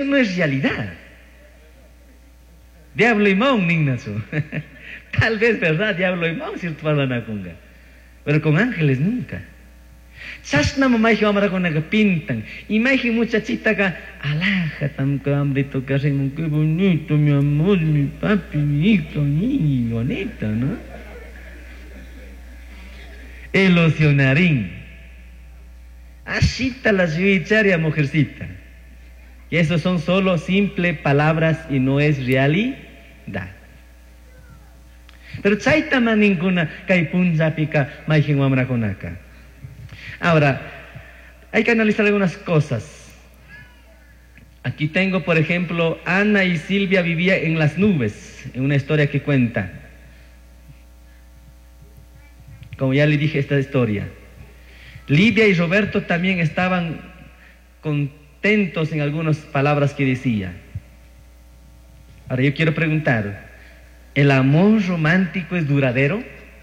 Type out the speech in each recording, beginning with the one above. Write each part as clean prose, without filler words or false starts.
no es realidad. Diablo y maun ningnazo. Tal vez, ¿verdad? Diablo y maun cierto palanakunga. Pero con ángeles nunca. Sasna mamá hijo amara con la pintan. Y maiji muchachita acá. Alaja tan hambrito que hacen. Qué bonito, mi amor, mi papi, mi hijo, mi bonita, ¿no? Ilusionarín. Así está la civicharia mujercita. Y eso son solo simples palabras y no es realidad. Pero chaitama ninguna kaipunza pica maijin wamra konaka. Ahora, hay que analizar algunas cosas. Aquí tengo, por ejemplo, Ana y Silvia vivían en las nubes, en una historia que cuenta. Como ya le dije esta historia. Lidia y Roberto también estaban contentos en algunas palabras que decía. Ahora yo quiero preguntar, ¿el amor romántico es duradero?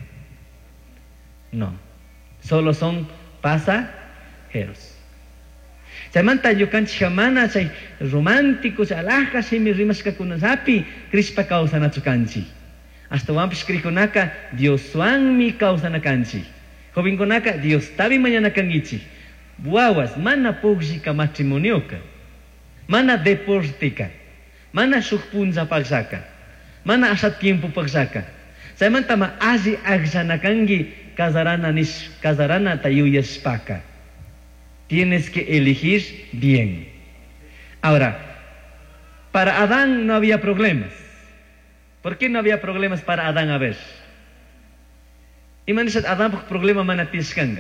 No, solo son pasajeros. Chamanta yukanchi jamana chay románticos alaja shimi rimasca kunasapi crispa causa nachukanchi. Hasta wampish krikonaka Dios suanmi causa nakanchi. Joven konaka Dios tabi mañana kangichi. Buawas mana pugshika matrimonioka. Mana deportika. Mana shukpunza pagsaka. Mana asat tiempo pagsaka. Chamanta ma azi agsanakangi kazarana tayuyaspaka. Tienes que elegir bien. Ahora, para Adán no había problemas. ¿Por qué no había problemas para Adán? A ver. ¿Y manisat Adán por problema mana tiskanga?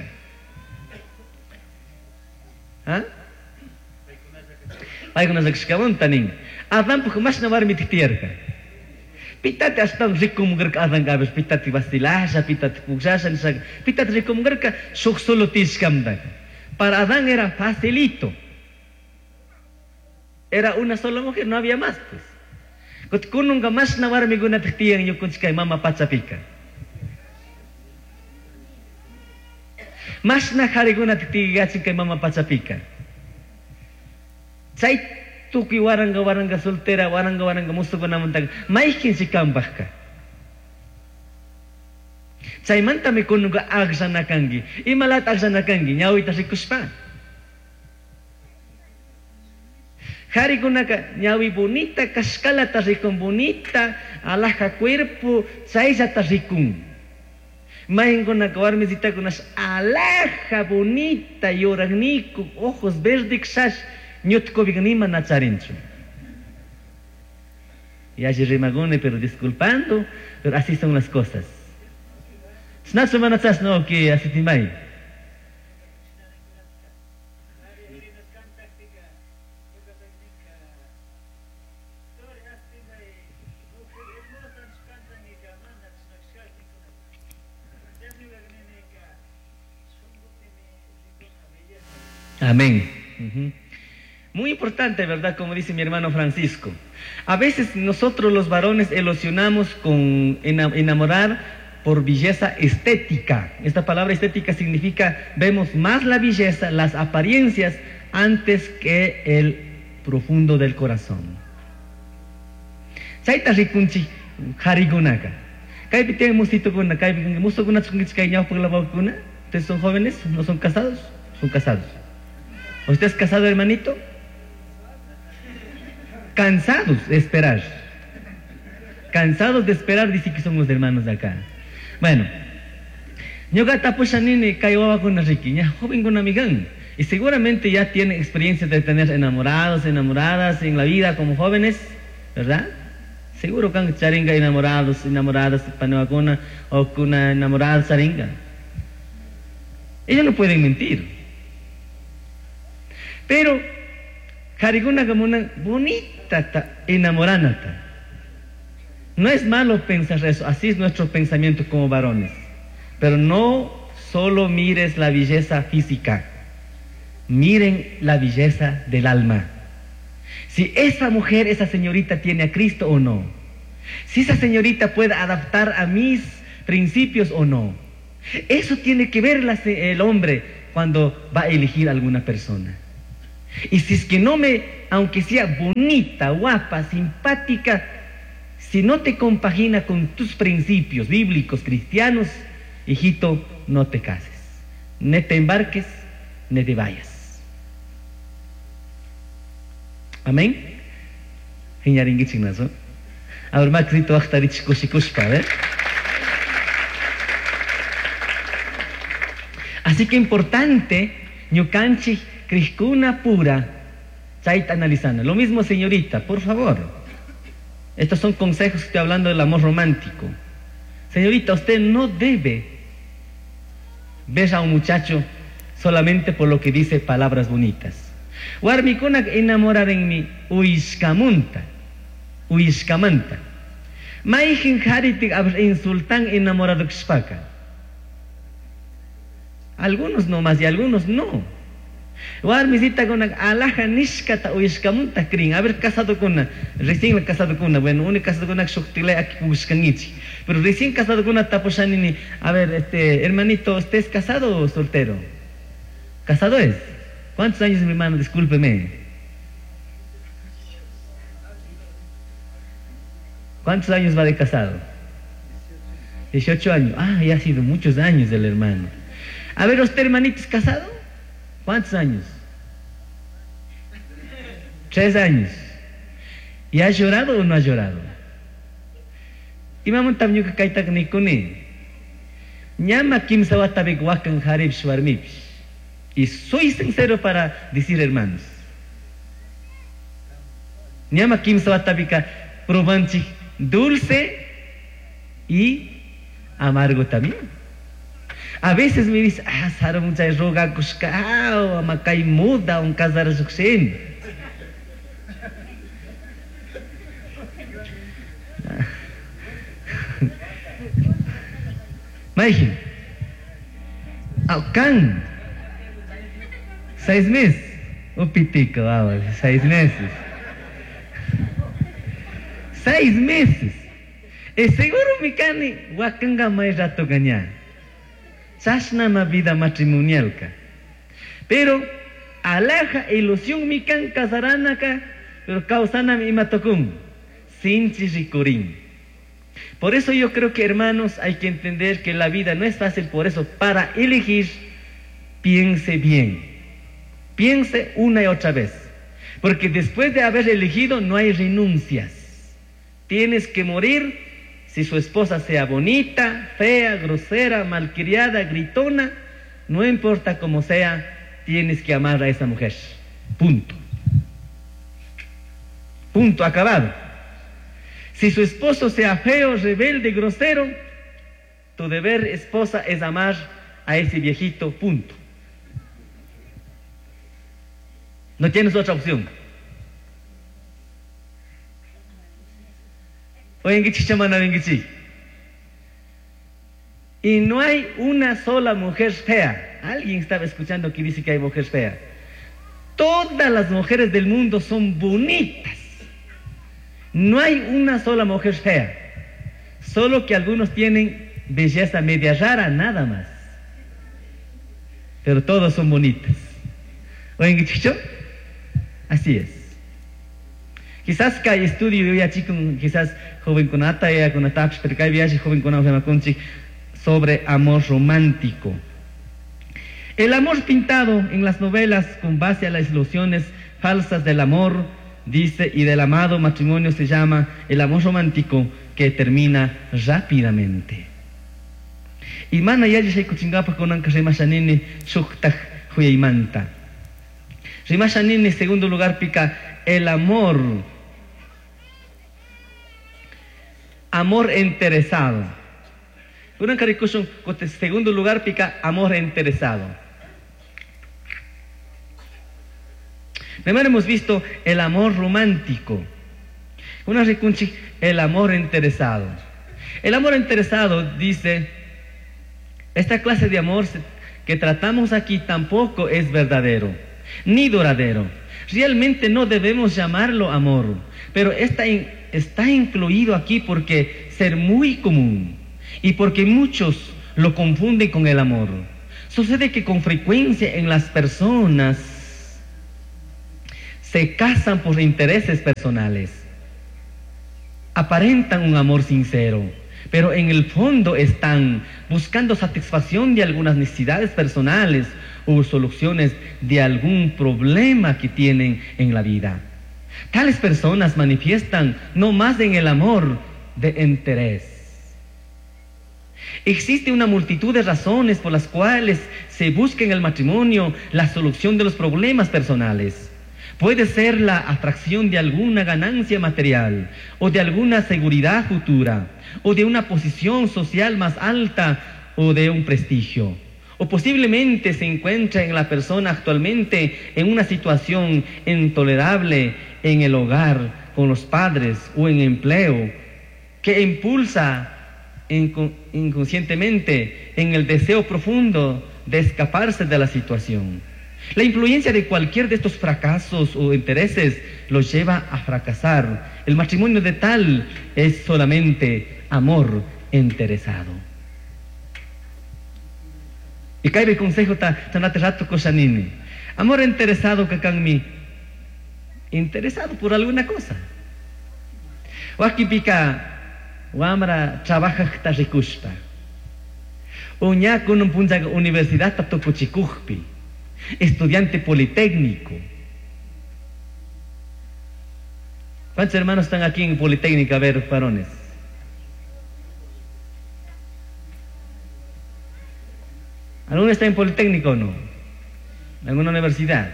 ¿Ah? Ay con las tanin. Adán por más no var mititierka. Pitate hasta rico mujer ka Adán gabes pitate bastilasa, pitate pugsasa, pitate rico mujer ka sok solo tiskamda. Para Adán era facilito. Era una sola mujer, no había más pues. Kot kunung mas nawar miguna tiyang yung kunskay mama patsapika. Mas nakariguna tiyagatsin kay mama patsapika. Say tuki waranga soltera waranga musto ko naman tag maikin si kambah ka. Say manta mi kunung agsana kangi. Imalat agsana kangi nyawi tasikus pa. Hari kunaka nyawi bonita, kaskala tasikong bonita, alah ka cuerpo, saisa tasikong. Mahin kunaka warmisita kunas alah bonita, yorang nico, ojos verdes, sas, nyot ko biganima na charincho. Ya se remagone, pero disculpando, pero así son las cosas. Snaso manatas no que así timay. Amén. Muy importante, ¿verdad? Como dice mi hermano Francisco. A veces nosotros los varones ilusionamos con enamorar por belleza estética. Esta palabra estética significa vemos más la belleza, las apariencias, antes que el profundo del corazón. Chaita rikunchi harigunaka. Kay piteng musito kuna, kay musto kuna tsungits kay nyaw paglabaw kuna. ¿Ustedes son jóvenes? ¿No son casados? Son casados. ¿Usted es casado, hermanito? Cansados de esperar. Cansados de esperar, dice que somos hermanos de acá. Bueno, yo tapos anine kaiwa con riquiña, joven con amigan. Y seguramente ya tiene experiencia de tener enamorados, enamoradas en la vida como jóvenes, ¿verdad? Seguro que han charinga enamoradas, panuacuna o kuna enamorada charinga. Ellos no pueden mentir. Pero, hariguna como una bonita enamoránata. No es malo pensar eso, así es nuestro pensamiento como varones. Pero no solo mires la belleza física, miren la belleza del alma. Si esa mujer, esa señorita tiene a Cristo o no. Si esa señorita puede adaptar a mis principios o no. Eso tiene que ver el hombre cuando va a elegir a alguna persona. Y si es que no aunque sea bonita, guapa, simpática, si no te compagina con tus principios bíblicos cristianos, hijito, no te cases, ni te embarques, ni te vayas. Amén. Ahora más escrito así que importante, ñucanchi, criscuna pura, chaita analizando. Lo mismo, señorita, por favor. Estos son consejos que estoy hablando del amor romántico. Señorita, usted no debe ver a un muchacho solamente por lo que dice palabras bonitas. Warmikuna enamorar en mi uishkamanta. Maihin haritik insultan enamorado kspaka. Algunos no más y algunos no. Warmisita con alaja nishkata uishkamanta krin. Haber casado con una, recién casado con una, bueno, una casado con una shoktile aquí buscanichi. Pero recién casado con una taposhanini. A ver, hermanito, ¿usted es casado o soltero? ¿Casado es? ¿Cuántos años, mi hermano? Discúlpeme. ¿Cuántos años va de casado? 18 años. Ah, ya ha sido muchos años el hermano. A ver, ¿usted, hermanito, es casado? ¿Cuántos años? 3 años. ¿Y ha llorado o no ha llorado? Y mamá también que caita ni con él. Ñama kim sawatabek wakan harib shwarmipish. Y soy sincero para decir, hermanos. Ñama kim sawatabika probanchi dulce y amargo también. A veces me dice, sara mucha roga kuskao, amakai muda, un casar suksen. Maichin, kan 6 meses, o pitico, 6 meses. 6 meses. Seguro mi cani, wakanga mais rato ganhar. Sasna ma vida matrimonial ka. Pero alaja ilusión mi can casarana ka, pero causana mi matokun. Sinchi ricorín. Por eso yo creo que, hermanos, hay que entender que la vida no es fácil. Por eso, para elegir, piense bien. Piense una y otra vez. Porque después de haber elegido, no hay renuncias. Tienes que morir, si su esposa sea bonita, fea, grosera, malcriada, gritona, no importa cómo sea, tienes que amar a esa mujer. Punto. Punto, acabado. Si su esposo sea feo, rebelde, grosero, tu deber, esposa, es amar a ese viejito, punto. No tienes otra opción. Y no hay una sola mujer fea. Alguien estaba escuchando que dice que hay mujeres feas. Todas las mujeres del mundo son bonitas. No hay una sola mujer fea. Solo que algunos tienen belleza media rara, nada más. Pero todos son bonitas. ¿Oyen, chicho? Así es. Quizás que hay estudio, yo ya chico, quizás joven con ata, ya con ataps, pero que hay viaje joven con ausencia sobre amor romántico. El amor pintado en las novelas con base a las ilusiones falsas del amor, dice, y del amado matrimonio se llama el amor romántico, que termina rápidamente. Y mana ya se kuchingapa con anka remashanini shuktaj huyaimanta. Remashanini, en segundo lugar, pica el amor interesado. Una caricución, en segundo lugar, pica amor interesado. Primero hemos visto el amor romántico. Una recunchi, el amor interesado. El amor interesado dice, esta clase de amor que tratamos aquí tampoco es verdadero, ni duradero. Realmente no debemos llamarlo amor, pero está incluido aquí porque ser muy común y porque muchos lo confunden con el amor. Sucede que con frecuencia en las personas se casan por intereses personales. Aparentan un amor sincero, pero en el fondo están buscando satisfacción de algunas necesidades personales o soluciones de algún problema que tienen en la vida. Tales personas manifiestan no más en el amor de interés. Existe una multitud de razones por las cuales se busca en el matrimonio la solución de los problemas personales. Puede ser la atracción de alguna ganancia material, o de alguna seguridad futura, o de una posición social más alta, o de un prestigio. O posiblemente se encuentra en la persona actualmente en una situación intolerable en el hogar, con los padres o en empleo, que impulsa inconscientemente en el deseo profundo de escaparse de la situación. La influencia de cualquier de estos fracasos o intereses los lleva a fracasar. El matrimonio de tal es solamente amor interesado. Y cae el consejo tanate rato cosanini. Amor interesado que can mi interesado por alguna cosa. O aquí pica Wamra trabaja hasta rikuspa. Uña con un punta universidad tato cochicupi. Estudiante politécnico. ¿Cuántos hermanos están aquí en Politécnica? A ver, varones. ¿Alguno está en Politécnico o no? ¿En alguna universidad?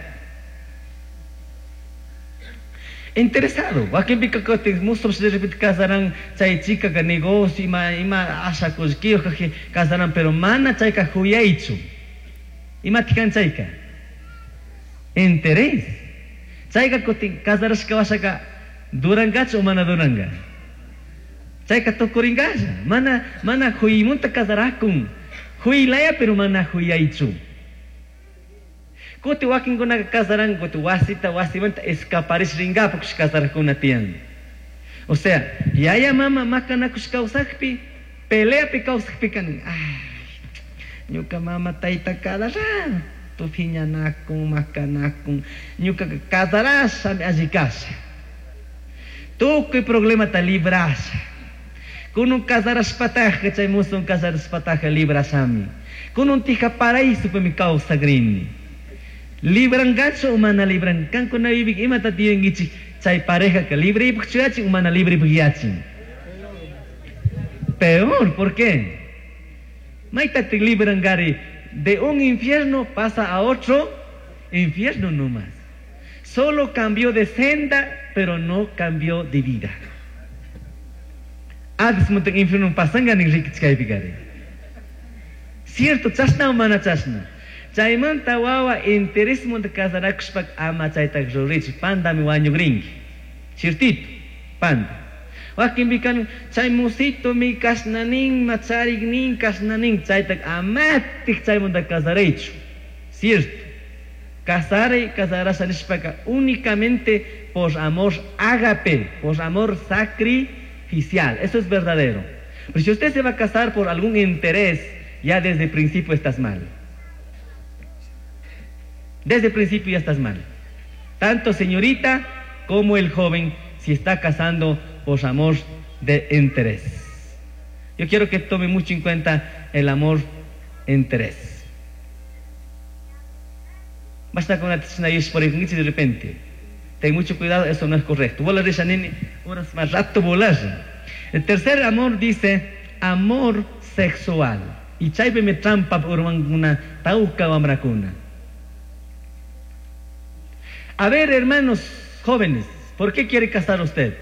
Interesado. Aquí en Picacote, muchos de repente casarán, chay chica que negocio, ima asa cosquillo que casarán, pero mana chayka huyaichu. Ima tikan chayka. Interés. Chayka kotin casarás que vas acá durangacho o mana duranga. Chayka tocoringaja. Mana huimunta casaracun. Huilaya pero mana huyaichu. Kote wakin ko nagkasaran, kote wasita escapares ringa porque se casar con una tian. O sea, yaya mama makana kuskausakpi, pelea pi kausakpi kan. Ay, nyuka mama taita kadara, tu finya nakung makanakung, nyuka kadaras ajikasa. Tu que problema ta libras. Kuno kasaras patah que chay muson kasaras patah librasami. Kuno tika paraíso pe mi causa grini. Libran gacho umana libran kan kuna ibig imata tiyo ngichi chay pareja que libre ibig chuachi umana libre ibig. Peor, ¿por qué? Maita te libran gari de un infierno pasa a otro infierno nomás. Solo cambió de senda, pero no cambió de vida. Adis muntang infierno pasanga ning rikichkai bigari. Cierto, chasna umana chasna. Chayman tawawa interés monta casarakuspak ama chaytak rorich panda mi waño gringi. Ciertito, panda. Wakin bikan chay musito mi kasnanin macharik nin kasnanin chaytak amatik chay monta casaraichu. Cierto. Casarashanishpaka únicamente por amor ágape, por amor sacrificial. Eso es verdadero. Pero si usted se va a casar por algún interés, ya desde el principio estás mal. Desde el principio ya estás mal. Tanto señorita como el joven si está casando por amor de interés. Yo quiero que tome mucho en cuenta el amor interés. Basta con la tsnayish por el de repente. Ten mucho cuidado, eso no es correcto. Volar de Shanini, horas más rato volar. El tercer amor dice amor sexual. Y chaype me trampa por una tauca o amracuna. A ver, hermanos jóvenes, ¿por qué quiere casar usted?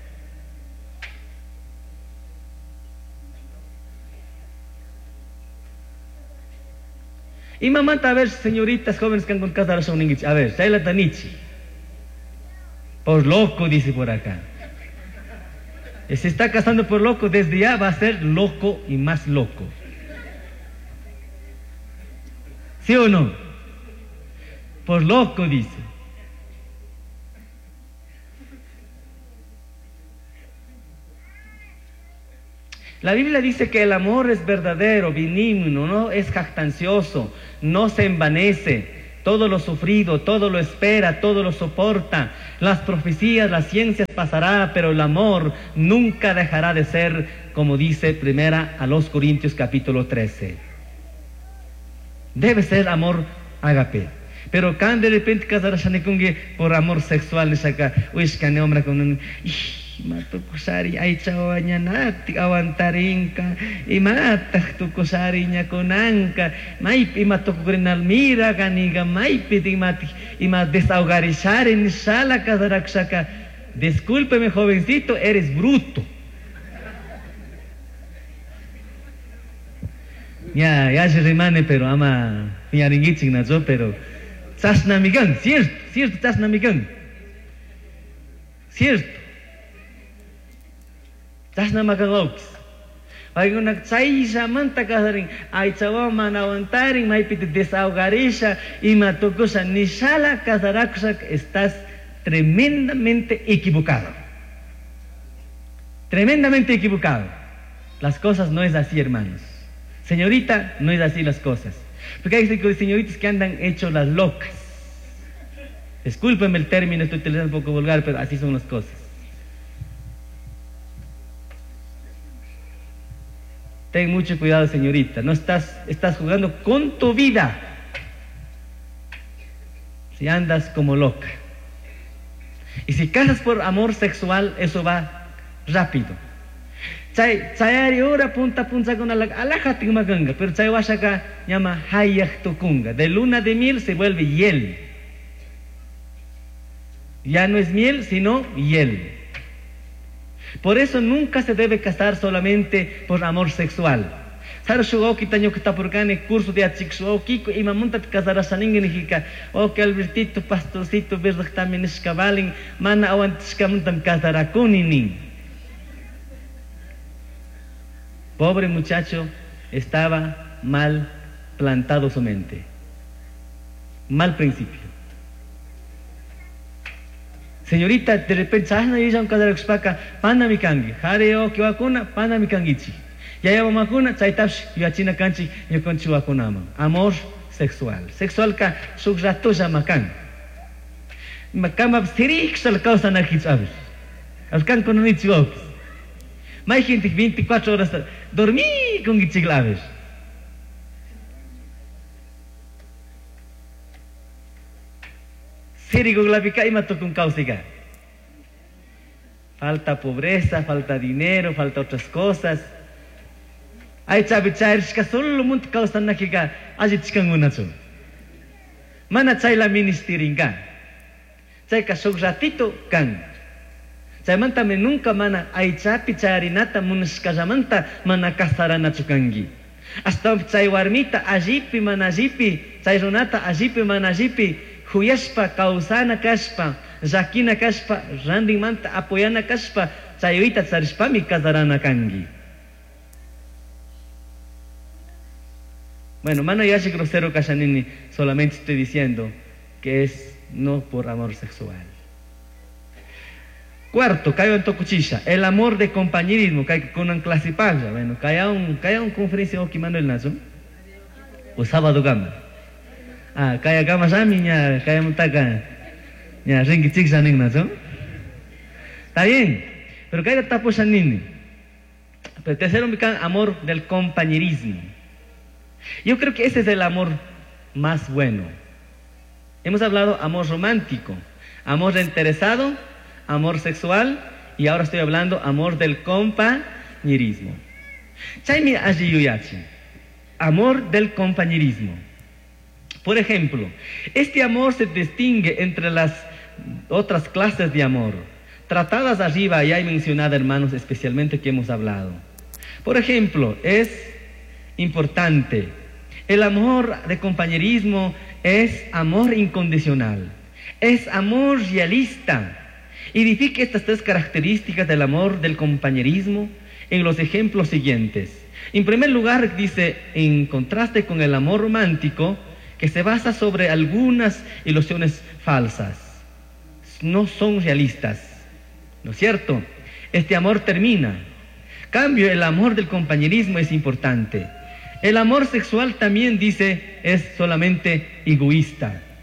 Y mamá, a ver, señoritas jóvenes que han con casar a un niño. A ver, Shaila Tanichi. Por loco, dice por acá. Y se está casando por loco, desde ya va a ser loco y más loco. ¿Sí o no? Por loco, dice. La Biblia dice que el amor es verdadero, benigno, no es jactancioso, no se envanece, todo lo sufrido, todo lo espera, todo lo soporta. Las profecías, las ciencias pasará, pero el amor nunca dejará de ser, como dice primera a los Corintios capítulo 13. Debe ser amor ágape. Pero cuando de repente por amor sexual, saca, uy, que ne hombre con un mato kusari ay chawaña nati awantarinka y mata tu kusariña con anca maipi mato kurinal mira ganiga maipi y más desahogarizar en sala casaraxaca. Discúlpeme, jovencito, eres bruto. Ya se remane, pero ama fiaringitzig nazo, pero Tasnamigan, cierto, Tasnamigan. Cierto. Tasnamagalox. Pag nagtsaysa man takasaring ay tsawa manawantaring may piti desahogarisha y matukusa ni sala kasaraksak, estás tremendamente equivocado. Tremendamente equivocado. Las cosas no es así, hermanos. Señorita, no es así las cosas. Porque hay señoritas que andan hechos las locas. Discúlpenme el término, estoy utilizando un poco vulgar, pero así son las cosas. Ten mucho cuidado, señorita. No estás jugando con tu vida si andas como loca. Y si casas por amor sexual, eso va rápido. Chay ahora punta con alajating maganga, pero chay washaka llama hayak tukunga. De luna de miel se vuelve hiel. Ya no es miel, sino hiel. Por eso nunca se debe casar solamente por amor sexual. Saro shugoki taño que está por acá en el curso de achixuoki y mamunta te casarás a ninguém hija. O que Albertito pastorcito verdad también es cabalin mana awantes kamuntam casará con nin. Pobre muchacho, estaba mal plantado su mente. Mal principio. Señorita, de repente, ¿sabes? No dice un casar expaca, pana mi kangi, jareo que vacuna, pana mi kangichi. Ya lleva vacuna, chaitash, yo achina canchi, yo conchu vacunama. Amor sexual. Sexual ka, sugrato jamakan. Makama, sirik sal causa na kitzabes. Alcan con un itziox. Hay gente 24 horas dormí con gichiglaves. Sirigo glavica y mato con causiga. Falta pobreza, falta dinero, falta otras cosas. Hay chavichairs que solo mundo causa nakiga, allí chicangunazo. Mana chay la ministeringa. Chay ka sok ratito kan. Saymantame nunca mana aichapi charinata munaskasamanta mana kasarana chukangi. Hasta chay warmita ajipi mana ajipi, chay runata ajipi mana ajipi, huyaspa kausana kaspa, zakina kaspa, randimanta apoyana kaspa, chaywita tsarispami kasarana kangi. Bueno, mana yashi grosero kashanini, solamente estoy diciendo que es no por amor sexual. Cuarto, caigo en tocuchilla, el amor de compañerismo, que con un clase paga. Bueno, caiga un conferencia o Manuel Nazo, o sábado gama. Caiga gama sami, ya, caiga mutaca, ya, ringi chicsa ning Nazo. Está bien, pero caiga tapo sanini. Pero tercero, amor del compañerismo. Yo creo que ese es el amor más bueno. Hemos hablado amor romántico, amor interesado, amor sexual, y ahora estoy hablando amor del compañerismo. Chaymi ayuyuyachi, amor del compañerismo. Por ejemplo, este amor se distingue entre las otras clases de amor, tratadas arriba y hay mencionadas, hermanos, especialmente que hemos hablado. Por ejemplo, es importante, el amor de compañerismo es amor incondicional, es amor realista. Identifique estas tres características del amor del compañerismo en los ejemplos siguientes. En primer lugar, dice, en contraste con el amor romántico, que se basa sobre algunas ilusiones falsas. No son realistas, ¿no es cierto? Este amor termina. En cambio, el amor del compañerismo es importante. El amor sexual también, dice, es solamente egoísta.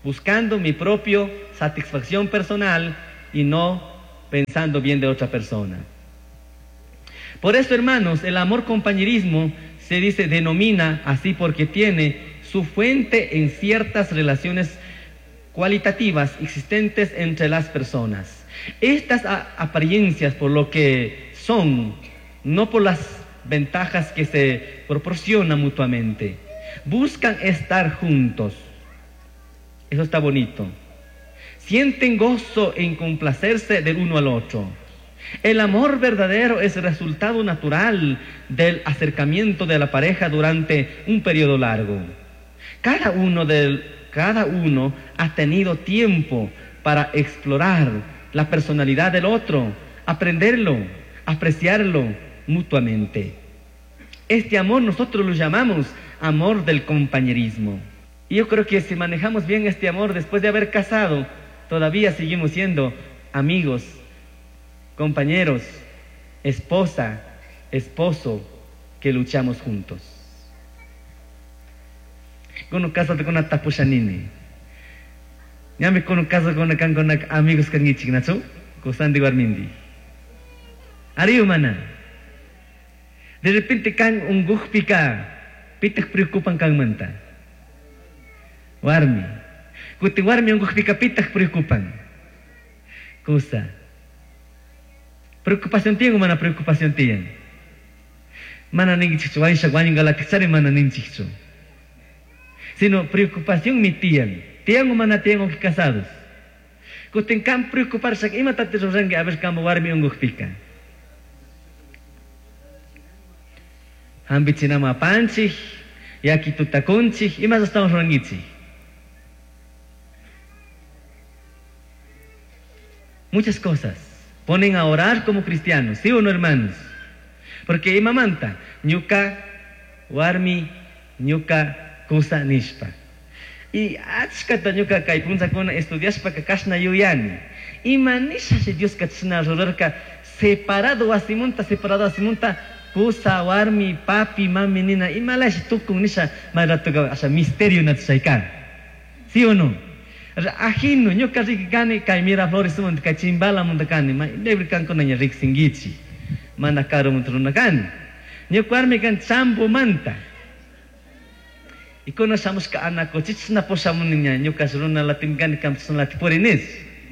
buscando mi propia satisfacción personal y no pensando bien de otra persona. Por eso, hermanos, el amor compañerismo se denomina así porque tiene su fuente en ciertas relaciones cualitativas existentes entre las personas. Estas apariencias por lo que son, no por las ventajas que se proporcionan mutuamente. Buscan estar juntos. Eso está bonito. Sienten gozo en complacerse del uno al otro. El amor verdadero es el resultado natural del acercamiento de la pareja durante un periodo largo. Cada uno ha tenido tiempo para explorar la personalidad del otro, aprenderlo, apreciarlo mutuamente. Este amor nosotros lo llamamos amor del compañerismo. Y yo creo que si manejamos bien este amor después de haber casado, todavía seguimos siendo amigos, compañeros, esposa, esposo, que luchamos juntos. Kono kasado con una tapushanini. Ya me kono kasado con amigos kan ngichik nacho, kosan di warmindi. Ariyo mana. De repente kan ungguh pika, pitak preocupan kang manta. Warmi. Kuti warmi ungguh pika pitak preocupan. Kusa. Preocupación tiyan o mana preocupación tiyan? Mana ning chichu, wani siya wani galakitsari mana ning chichu. Sino preocupación mi tiyan. Tiyan o mana tiyan o casados. Kuting kam preocupar sa ima tati sorangi abis kam warmi ungguh pika. Hambit sinama panchih, yaki tutakunchih, ima sa estamos rangichih. Muchas cosas. Ponen a orar como cristianos, ¿sí o no, hermanos? Porque imamanta, ñuka, warmi, ñuka, kusa nishpa. Y achkata ñuka kay punsa kuna estudiaspa kakashna yuyani. Imanisha si Dios katsna rororka separado asimunta, kusa, warmi, papi, mami, nina, imalash tukung nisha maratuga asa misterio na tsaikan. ¿Sí o no? Ajino, nyo kasi kani kay Miraflores mo kay Chimbala mo kani, debri kan ko nanya rik singichi. Manakaro mo trunakan. Nyo kwarmi kan sambo manta. Iko na samos ka anak ko, chits na po sa mo niya, nyo kasuro na latin kan sa lati porinis.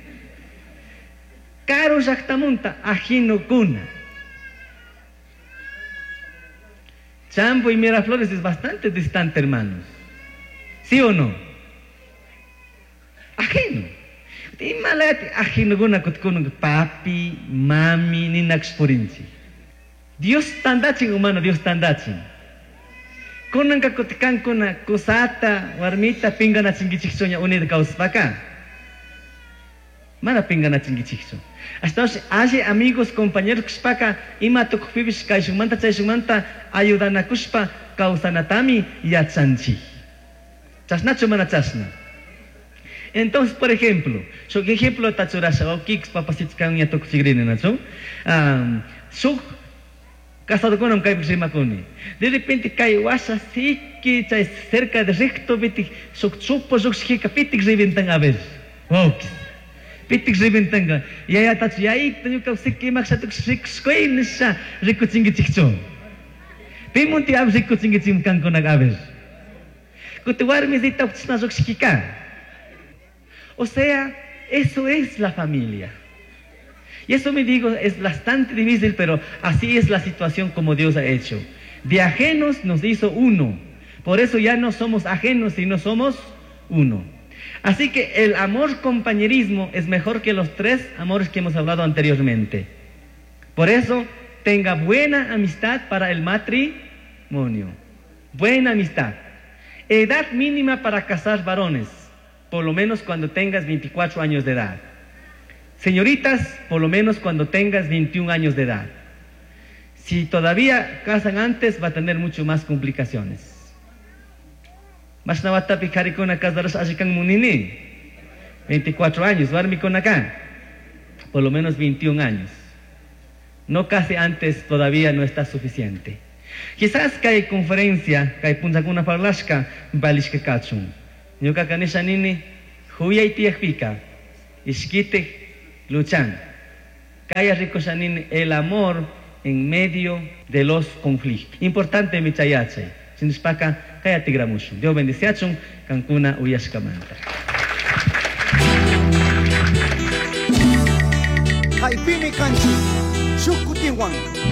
Karo sakta munta, ajino kuna. Chambo y Miraflores es bastante distante, hermanos. ¿Sí o no? Ajeno. Di malati ajeno guna kutkunung papi, mami, ninaksporinci. Dios tandachin humano, Dios tandachin. Kunang kakutikan kuna kusata, warmita, pingana chingichiksonya unida kauspaka. Mana pingana chingichikso. Hasta hace amigos, compañeros kuspaka, ima tukupibis kaisumanta, chaisumanta, ayudana kuspa, kausanatami, yatsanchi. Chasnacho mana chasna. Entonces, por ejemplo, so que ejemplo tachurasa o kicks papasits kang ya tok sigrin na so. So casado con un kay primakuni. De repente kay wasa siki chay cerca de recto bitik sok chupo sok siki pitik reventang aves. Wow. Pitik reventang. Ya tach yai tanyo ka siki maksatuk sik skoy nisa rikuchingi chikcho. Pimunti ab rikuchingi chimkang ko nag aves. Kutuwar mi dita utsna sok siki ka. O sea, eso es la familia. Y eso me digo, es bastante difícil, pero así es la situación como Dios ha hecho. De ajenos nos hizo uno. Por eso ya no somos ajenos, sino somos uno. Así que el amor compañerismo es mejor que los 3 amores que hemos hablado anteriormente. Por eso, tenga buena amistad para el matrimonio. Buena amistad. Edad mínima para casar varones. Por lo menos cuando tengas 24 años de edad. Señoritas, por lo menos cuando tengas 21 años de edad. Si todavía casan antes, va a tener mucho más complicaciones. Mas nawata pikari ko na kasaros asikang munini. 24 años, warmi ko na ka. Por lo menos 21 años. No case antes, todavía no está suficiente. Quizás kay conferencia, kay punsa kuna parlashka, balishka kachun. Ñuka kanisha nini, Huyay tiakpika, iskite luchan. Kaya recosanin el amor en medio de los conflictos. Importante mi chayachay. Sinispaka kaya tigramusun. Dios bendiciachun kankuna uyaskamanta. Haipimi kanchi, shukutiwan.